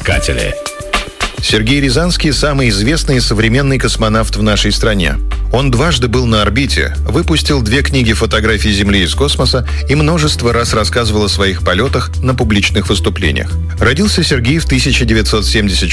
Кладоискатели. Сергей Рязанский – самый известный современный космонавт в нашей стране. Он дважды был на орбите, выпустил 2 книги фотографий Земли из космоса и множество раз рассказывал о своих полетах на публичных выступлениях. Родился Сергей в 1974